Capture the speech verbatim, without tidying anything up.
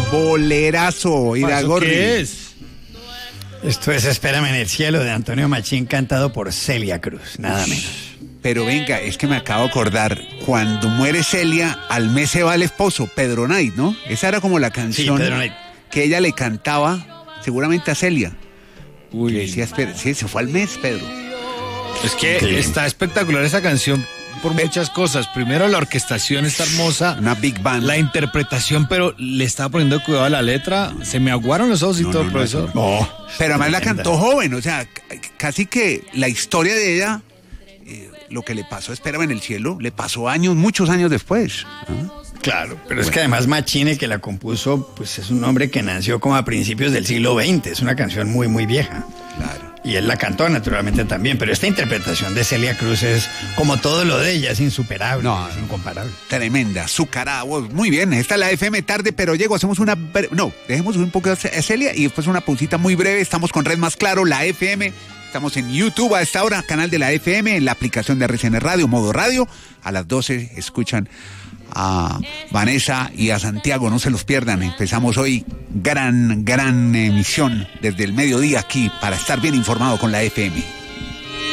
Bolerazo, Iragorri. ¿Qué es? Esto es Espérame en el cielo de Antonio Machín, cantado por Celia Cruz, nada menos. Pero venga, es que me acabo de acordar, cuando muere Celia, al mes se va el esposo, Pedro Knight, ¿no? Esa era como la canción Sí, Pedro Knight. que ella le cantaba, seguramente a Celia. Uy. Que decía, espera, sí, se fue al mes, Pedro. Es que Sí. está espectacular esa canción por muchas cosas. Primero, la orquestación está hermosa. Una big band. La interpretación, pero le estaba poniendo cuidado a la letra. Se me aguaron los ojos y No, todo, no, no, profesor. Oh, Pero además la tremenda. cantó joven, o sea, c- casi que la historia de ella, eh, lo que le pasó, Espérame en el cielo, le pasó años, muchos años después. ¿Ah? Claro, pero es que además Machine, que la compuso, pues es un hombre que nació como a principios del siglo veinte, es una canción muy, muy vieja. Claro. Y él la cantó naturalmente también, pero esta interpretación de Celia Cruz es, como todo lo de ella, es insuperable, No, es incomparable. Tremenda, azucarada. Wow, muy bien, esta es la F M tarde, pero llego, hacemos una... bre- No, dejemos un poco a Celia y después una pausita muy breve. Estamos con Red Más Claro, la F M. Estamos en YouTube a esta hora, canal de la F M, en la aplicación de R C N Radio, modo radio. A las doce escuchan a Vanessa y a Santiago, no se los pierdan. Empezamos hoy gran, gran emisión desde el mediodía aquí para estar bien informado con la F M.